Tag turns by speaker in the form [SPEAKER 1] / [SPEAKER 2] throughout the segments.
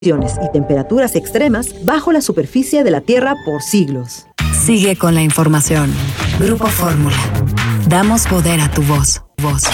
[SPEAKER 1] y temperaturas extremas bajo la superficie de la Tierra por siglos.
[SPEAKER 2] Sigue con la información. Grupo Fórmula. Damos poder a tu voz.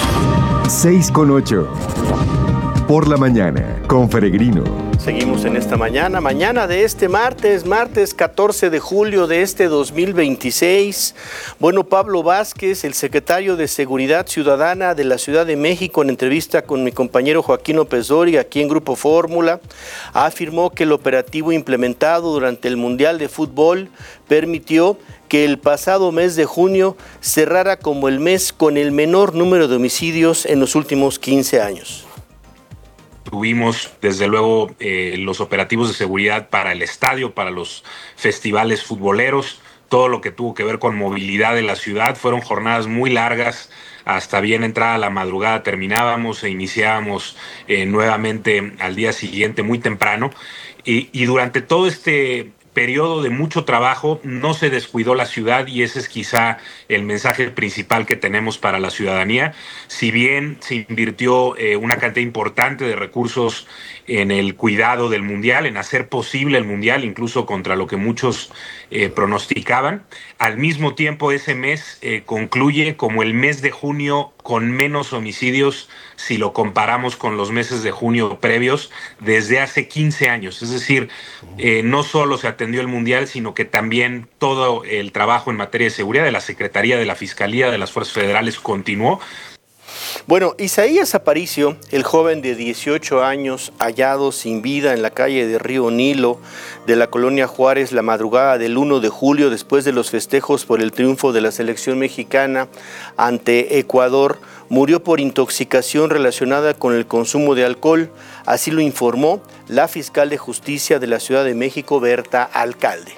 [SPEAKER 3] 6:08. Por la mañana, con Peregrino.
[SPEAKER 4] Seguimos en esta mañana de este martes 14 de julio de este 2026. Bueno, Pablo Vázquez, el secretario de Seguridad Ciudadana de la Ciudad de México, en entrevista con mi compañero Joaquín López Dóriga aquí en Grupo Fórmula, afirmó que el operativo implementado durante el Mundial de Fútbol permitió que el pasado mes de junio cerrara como el mes con el menor número de homicidios en los últimos 15 años.
[SPEAKER 5] Tuvimos, desde luego, los operativos de seguridad para el estadio, para los festivales futboleros, todo lo que tuvo que ver con movilidad de la ciudad. Fueron jornadas muy largas, hasta bien entrada la madrugada terminábamos e iniciábamos nuevamente al día siguiente muy temprano. Y durante todo este periodo de mucho trabajo no se descuidó la ciudad, y ese es quizá el mensaje principal que tenemos para la ciudadanía. Si bien se invirtió una cantidad importante de recursos en el cuidado del Mundial, en hacer posible el Mundial, incluso contra lo que muchos pronosticaban, al mismo tiempo ese mes concluye como el mes de junio con menos homicidios si lo comparamos con los meses de junio previos desde hace 15 años. Es decir, no solo se atendió el Mundial, sino que también todo el trabajo en materia de seguridad de la Secretaría, de la Fiscalía, de las Fuerzas Federales continuó.
[SPEAKER 4] Bueno, Isaías Aparicio, el joven de 18 años hallado sin vida en la calle de Río Nilo de la colonia Juárez la madrugada del 1 de julio después de los festejos por el triunfo de la selección mexicana ante Ecuador, murió por intoxicación relacionada con el consumo de alcohol. Así lo informó la fiscal de justicia de la Ciudad de México, Berta Alcalde.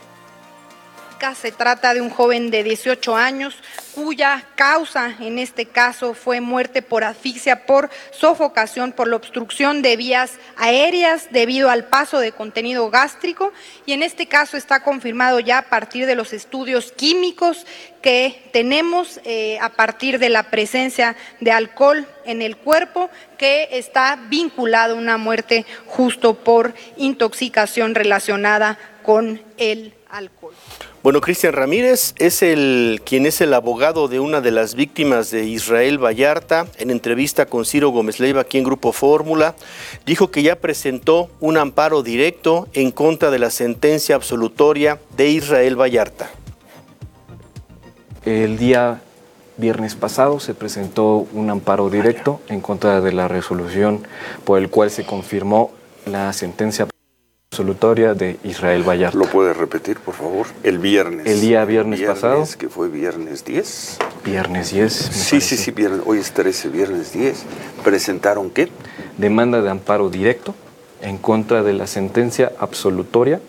[SPEAKER 6] Se trata de un joven de 18 años cuya causa en este caso fue muerte por asfixia, por sofocación, por la obstrucción de vías aéreas debido al paso de contenido gástrico, y en este caso está confirmado ya a partir de los estudios químicos que tenemos a partir de la presencia de alcohol en el cuerpo, que está vinculado a una muerte justo por intoxicación relacionada con el alcohol.
[SPEAKER 4] Bueno, Cristian Ramírez es quien es el abogado de una de las víctimas de Israel Vallarta. En entrevista con Ciro Gómez Leiva aquí en Grupo Fórmula, dijo que ya presentó un amparo directo en contra de la sentencia absolutoria de Israel Vallarta.
[SPEAKER 7] El día viernes pasado se presentó un amparo directo en contra de la resolución por el cual se confirmó la sentencia absolutoria de Israel Vallarta.
[SPEAKER 8] ¿Lo puedes repetir, por favor? El viernes.
[SPEAKER 7] El día viernes pasado.
[SPEAKER 8] Que fue viernes 10.
[SPEAKER 7] Viernes 10.
[SPEAKER 8] Sí, viernes. Hoy es 13, viernes 10. ¿Presentaron qué?
[SPEAKER 7] Demanda de amparo directo en contra de la sentencia absolutoria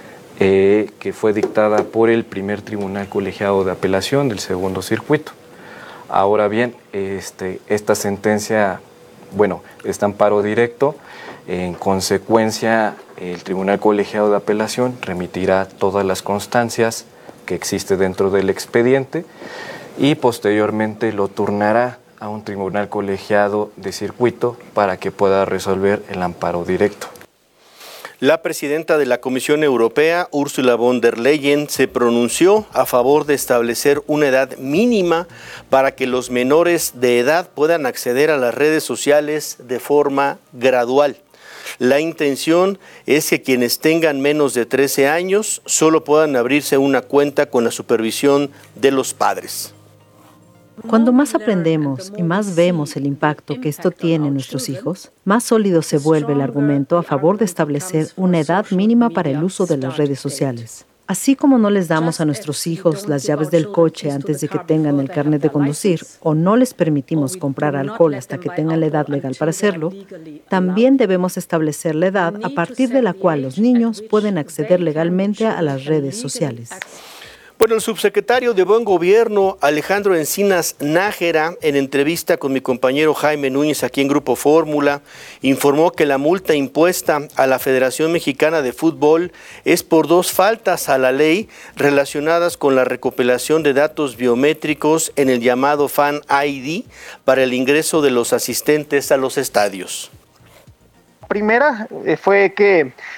[SPEAKER 7] que fue dictada por el primer tribunal colegiado de apelación del segundo circuito. Ahora bien, esta sentencia, este amparo directo, en consecuencia, el Tribunal Colegiado de Apelación remitirá todas las constancias que existe dentro del expediente y posteriormente lo turnará a un Tribunal Colegiado de Circuito para que pueda resolver el amparo directo.
[SPEAKER 4] La presidenta de la Comisión Europea, Ursula von der Leyen, se pronunció a favor de establecer una edad mínima para que los menores de edad puedan acceder a las redes sociales de forma gradual. La intención es que quienes tengan menos de 13 años solo puedan abrirse una cuenta con la supervisión de los padres.
[SPEAKER 1] Cuando más aprendemos y más vemos el impacto que esto tiene en nuestros hijos, más sólido se vuelve el argumento a favor de establecer una edad mínima para el uso de las redes sociales. Así como no les damos a nuestros hijos las llaves del coche antes de que tengan el carnet de conducir, o no les permitimos comprar alcohol hasta que tengan la edad legal para hacerlo, también debemos establecer la edad a partir de la cual los niños pueden acceder legalmente a las redes sociales.
[SPEAKER 4] Bueno, el subsecretario de Buen Gobierno, Alejandro Encinas Nájera, en entrevista con mi compañero Jaime Núñez aquí en Grupo Fórmula, informó que la multa impuesta a la Federación Mexicana de Fútbol es por 2 faltas a la ley relacionadas con la recopilación de datos biométricos en el llamado Fan ID para el ingreso de los asistentes a los estadios.
[SPEAKER 9] primera fue que